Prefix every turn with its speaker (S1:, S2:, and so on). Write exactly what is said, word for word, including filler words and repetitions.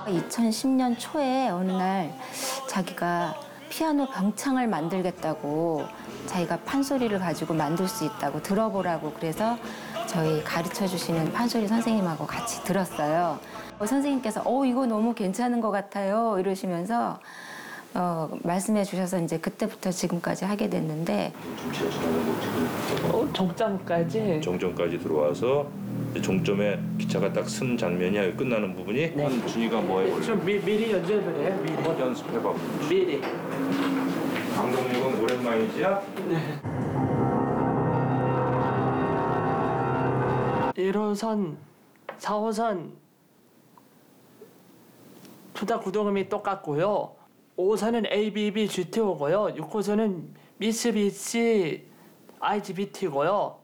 S1: 이천십 년 초에 어느 날 자기가 피아노 병창을 만들겠다고 자기가 판소리를 가지고 만들 수 있다고 들어보라고 그래서 저희 가르쳐 주시는 판소리 선생님하고 같이 들었어요. 어, 선생님께서 어 이거 너무 괜찮은 것 같아요 이러시면서 어, 말씀해 주셔서 이제 그때부터 지금까지 하게 됐는데
S2: 어, 종점까지
S3: 종점까지 들어와서 이제 종점에 기차가 딱 쓴 장면이 끝나는 부분이
S2: 네.
S3: 한 준이가 뭐 해볼래?
S2: 좀 미, 미리 연주해보래요. 미리
S3: 한번 연습해봐.
S2: 미리.
S3: 강동육은 오랜만이지야?
S2: 네. 일 호선, 사 호선 둘 다 구동음이 똑같고요. 오 호선은 에이비비 지티오고요. 육 호선은 미쓰비시 아이지비티고요.